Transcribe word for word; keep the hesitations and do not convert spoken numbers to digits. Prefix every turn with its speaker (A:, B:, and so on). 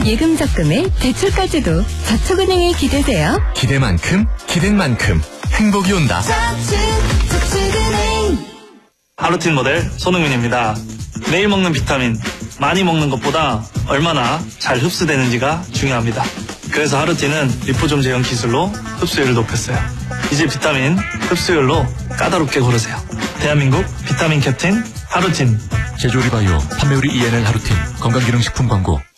A: 예금 적금에 대출까지도 저축은행에 기대세요.
B: 기대만큼 기댄 만큼 행복이 온다.
C: 저축, 저축은행.
D: 하루틴 모델 손흥민입니다. 매일 먹는 비타민, 많이 먹는 것보다 얼마나 잘 흡수되는지가 중요합니다. 그래서 하루틴은 리포좀 제형 기술로 흡수율을 높였어요. 이제 비타민 흡수율로 까다롭게 고르세요. 대한민국 비타민 캡틴 하루틴.
E: 제조리바이오 판매우리 이엔엘 하루틴 건강기능식품 광고.